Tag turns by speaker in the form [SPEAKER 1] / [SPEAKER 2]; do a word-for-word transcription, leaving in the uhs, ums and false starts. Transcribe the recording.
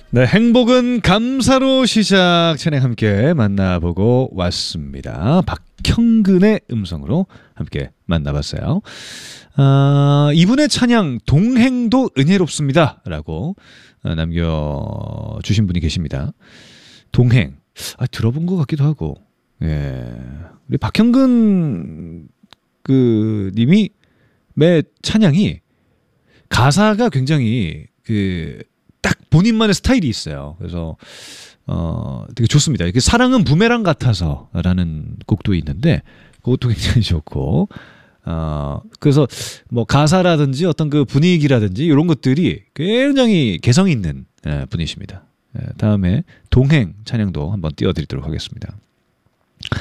[SPEAKER 1] 네, 행복은 감사로 시작 찬양 함께 만나보고 왔습니다. 박형근의 음성으로 함께 만나봤어요. 아, 이분의 찬양 동행도 은혜롭습니다 라고 남겨주신 분이 계십니다. 동행, 아, 들어본 것 같기도 하고. 예, 우리 박형근 그 님이 매 찬양이 가사가 굉장히 그 딱 본인만의 스타일이 있어요. 그래서 어 되게 좋습니다. 이게 사랑은 부메랑 같아서라는 곡도 있는데 그것도 굉장히 좋고, 어 그래서 뭐 가사라든지 어떤 그 분위기라든지 이런 것들이 굉장히 개성 있는 분이십니다. 다음에 동행 찬양도 한번 띄워드리도록 하겠습니다.